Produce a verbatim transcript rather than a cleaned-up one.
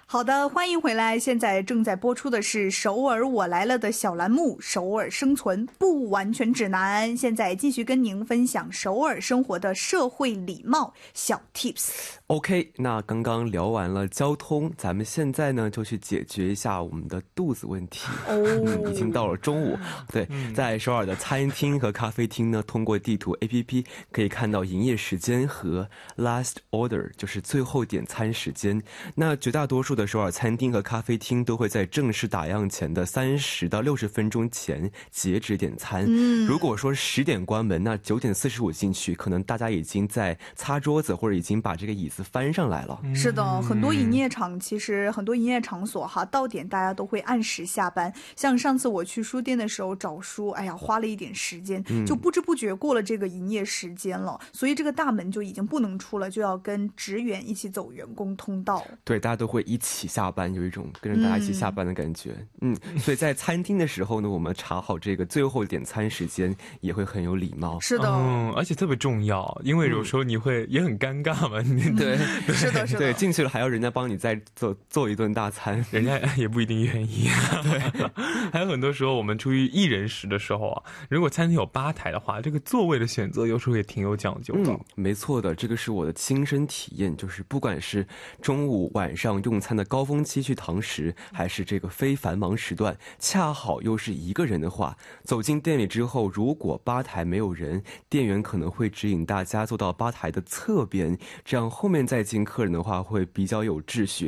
好的，欢迎回来。现在正在播出的是首尔我来了的小栏目，首尔生存不完全指南。现在继续跟您分享首尔生活的社会礼貌小 tips。OK， 那刚刚聊完了交通，咱们现在呢就去解决一下我们的肚子问题。哦、嗯，已经到了中午，对，在首尔的餐厅和咖啡厅呢，通过地图 A P P 可以看到营业时间和 last order， 就是最后点餐时间。那绝大多数的首尔餐厅和咖啡厅都会在正式打烊前的三十到六十分钟前截止点餐。嗯，如果说十点关门，那九点四十五进去，可能大家已经在擦桌子或者已经把这个椅子翻上来了。 是的，很多营业场其实很多营业场所哈，到点大家都会按时下班。像上次我去书店的时候找书，哎呀，花了一点时间，就不知不觉过了这个营业时间了，嗯、所以这个大门就已经不能出了，就要跟职员一起走员工通道。 对，大家都会一起下班，有一种跟着大家一起下班的感觉。嗯，嗯所以在餐厅的时候呢，我们查好这个最后点餐时间也会很有礼貌。 是的， 嗯，而且特别重要，因为有时候你会、嗯、也很尴尬嘛。 对，对是的，是的， 对，进去了还要人家帮你再做做一顿大餐， 人家也不一定愿意。对，还有很多时候我们出于一人食的时候啊，如果餐厅有吧台的话，这个座位的选择有时候也挺有讲究的。 嗯，没错的，这个是我的亲身体验，就是不管是中午晚上用餐的高峰期去堂食，还是这个非繁忙时段，恰好又是一个人的话，走进店里之后，如果吧台没有人，店员可能会指引大家坐到吧台的侧边，这样后面再进客人的话会比较有秩序。